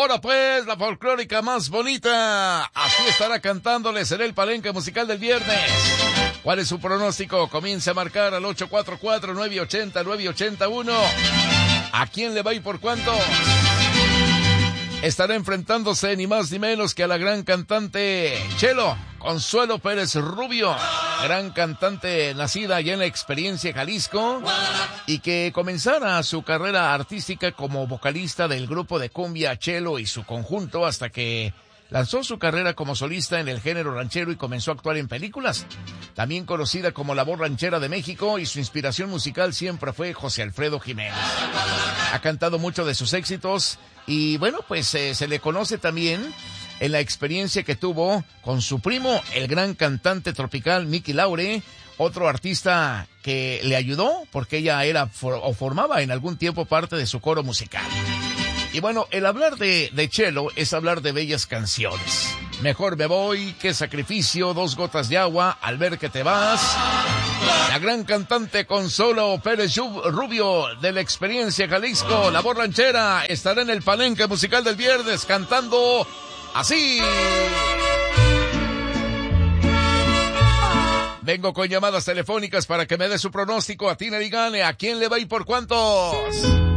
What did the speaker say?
Ahora pues, la folclórica más bonita. Así estará cantándoles en el palenque musical del viernes. ¿Cuál es su pronóstico? Comience a marcar al 844-980-981. ¿A quién le va y por cuánto? Estará enfrentándose ni más ni menos que a la gran cantante Chelo Consuelo Pérez Rubio, gran cantante nacida allá en la Experiencia Jalisco y que comenzara su carrera artística como vocalista del grupo de cumbia Chelo y su conjunto hasta que lanzó su carrera como solista en el género ranchero y comenzó a actuar en películas. También conocida como la voz ranchera de México, y su inspiración musical siempre fue José Alfredo Jiménez. Ha cantado muchos de sus éxitos y bueno, pues se le conoce también en la experiencia que tuvo con su primo, el gran cantante tropical Mickey Laure, otro artista que le ayudó porque ella era o formaba en algún tiempo parte de su coro musical. Y bueno, el hablar de Chelo es hablar de bellas canciones. Mejor me voy, qué sacrificio, dos gotas de agua, al ver que te vas. La gran cantante Consuelo Pérez Rubio de la Experiencia Jalisco, la voz ranchera, estará en el palenque musical del viernes cantando así. Vengo con llamadas telefónicas para que me dé su pronóstico. A Tina, dígale, ¿a quién le va y por cuántos?